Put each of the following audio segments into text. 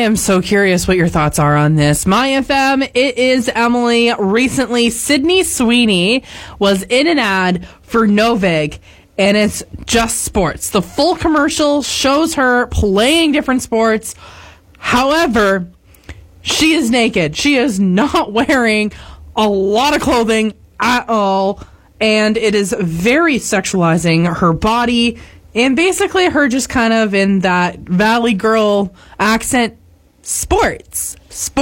am so curious what your thoughts are on this. My FM, it is Emily. Recently, Sydney Sweeney was in an ad for Novig, and it's just sports. The full commercial shows her playing different sports. However, she is naked. She is not wearing a lot of clothing at all, and it is very sexualizing her body. And basically her just kind of in that Valley Girl accent, sports.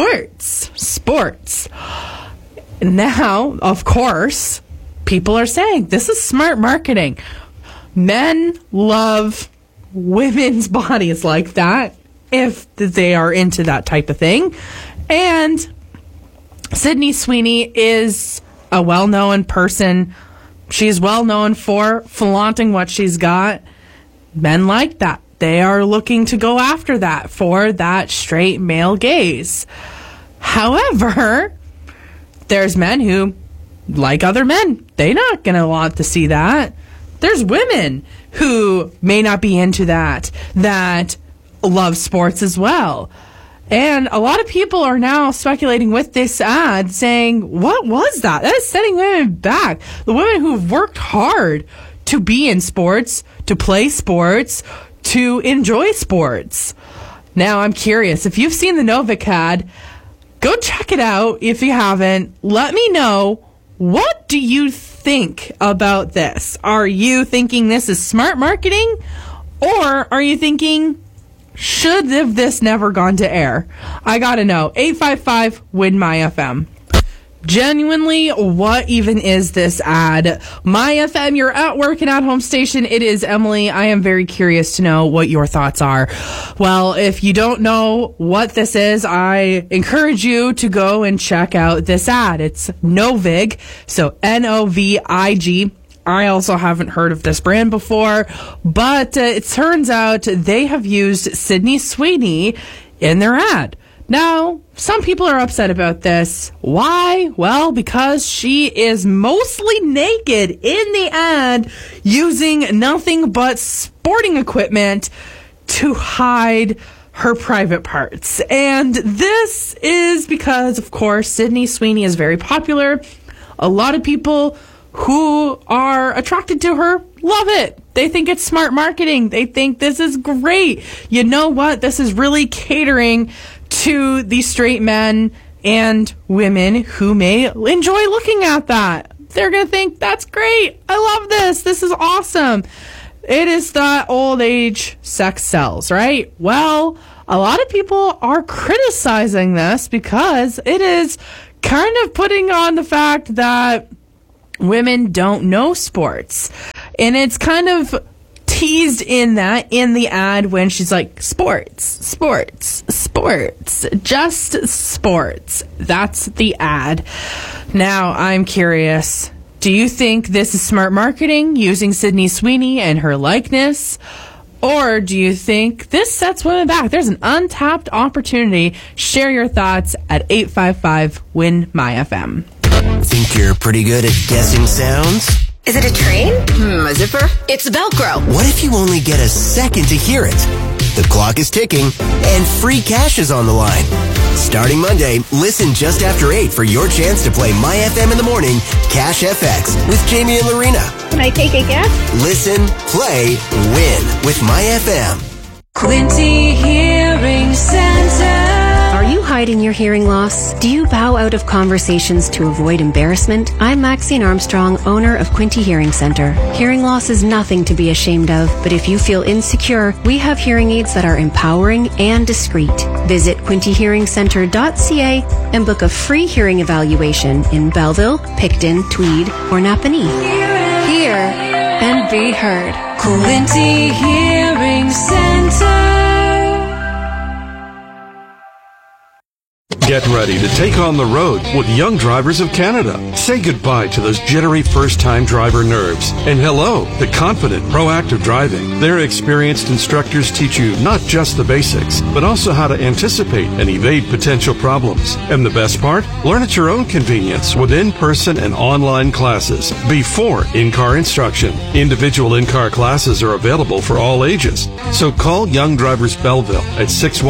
Now, of course, people are saying this is smart marketing. Men love women's bodies like that if they are into that type of thing. And Sydney Sweeney is a well-known person. She's well known for flaunting what she's got. Men like that. They are looking to go after that for that straight male gaze. However, there's men who like other men. They're not going to want to see that. There's women who may not be into that love sports as well. And a lot of people are now speculating with this ad saying, what was that? That is setting women back. The women who've worked hard to be in sports, to play sports, to enjoy sports. Now, I'm curious. If you've seen the Novik ad, go check it out. If you haven't, let me know. What do you think about this? Are you thinking this is smart marketing? Or are you thinking, should have this never gone to air? I gotta know. 855-WIN-MY-FM. Genuinely, what even is this ad? My FM, you're at work and at home station. It is Emily. I am very curious to know what your thoughts are. Well, if you don't know what this is, I encourage you to go and check out this ad. It's Novig, so Novig. I also haven't heard of this brand before, but it turns out they have used Sydney Sweeney in their ad. Now, some people are upset about this. Why? Well, because she is mostly naked in the ad using nothing but sporting equipment to hide her private parts. And this is because, of course, Sydney Sweeney is very popular. A lot of people who are attracted to her love it. They think it's smart marketing. They think this is great. You know what? This is really catering to the straight men and women who may enjoy looking at that. They're going to think, that's great. I love this. This is awesome. It is that old age sex sells, right? Well, a lot of people are criticizing this because it is kind of putting on the fact that women don't know sports. And it's kind of teased in the ad when she's like, sports, just sports. That's the ad. Now, I'm curious. Do you think this is smart marketing using Sydney Sweeney and her likeness? Or do you think this sets women back? There's an untapped opportunity. Share your thoughts at 855-WIN-MY-FM. Think you're pretty good at guessing sounds? Is it a train? A zipper? It's Velcro. What if you only get a second to hear it? The clock is ticking, and free cash is on the line. Starting Monday, listen just after 8 for your chance to play My FM in the Morning, Cash FX with Jamie and Lorena. Can I take a guess? Listen, play, win with My FM. Quinty Hearing Center. Are you hiding your hearing loss? Do you bow out of conversations to avoid embarrassment? I'm Maxine Armstrong, owner of Quinty Hearing Center. Hearing loss is nothing to be ashamed of, but if you feel insecure, we have hearing aids that are empowering and discreet. Visit quintyhearingcenter.ca and book a free hearing evaluation in Belleville, Picton, Tweed, or Napanee. Hear and be heard. Quinty Hearing Center. Get ready to take on the road with Young Drivers of Canada. Say goodbye to those jittery first-time driver nerves. And hello to confident, proactive driving. Their experienced instructors teach you not just the basics, but also how to anticipate and evade potential problems. And the best part? Learn at your own convenience with in-person and online classes before in-car instruction. Individual in-car classes are available for all ages. So call Young Drivers Belleville at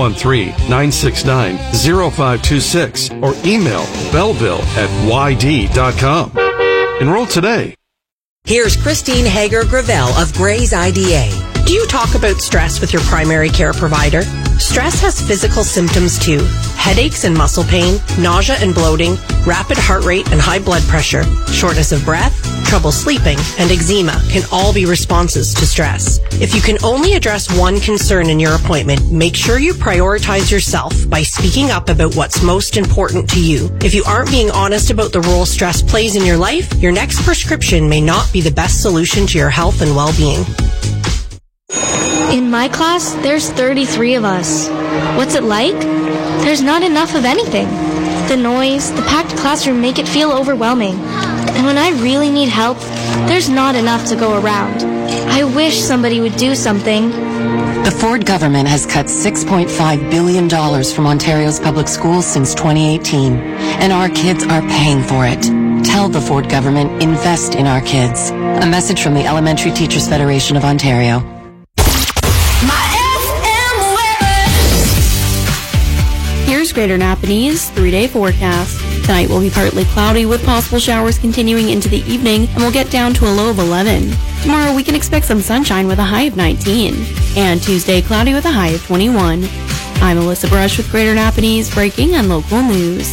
613-969-0526 or email belleville@yd.com. Enroll today. Here's Christine Hager-Gravel of Gray's IDA. Do you talk about stress with your primary care provider? Stress has physical symptoms too. Headaches and muscle pain, nausea and bloating, rapid heart rate and high blood pressure, shortness of breath, trouble sleeping, and eczema can all be responses to stress. If you can only address one concern in your appointment, make sure you prioritize yourself by speaking up about what's most important to you. If you aren't being honest about the role stress plays in your life, your next prescription may not be the best solution to your health and well-being. In my class, there's 33 of us. What's it like? There's not enough of anything. The noise, the packed classroom make it feel overwhelming. And when I really need help, there's not enough to go around. I wish somebody would do something. The Ford government has cut $6.5 billion from Ontario's public schools since 2018, and our kids are paying for it. Tell the Ford government, invest in our kids. A message from the Elementary Teachers Federation of Ontario. Here's Greater Napanese 3-day forecast. Tonight will be partly cloudy with possible showers continuing into the evening, and we'll get down to a low of 11. Tomorrow we can expect some sunshine with a high of 19. And Tuesday cloudy with a high of 21. I'm Alyssa Brush with Greater Napanese Breaking and Local News.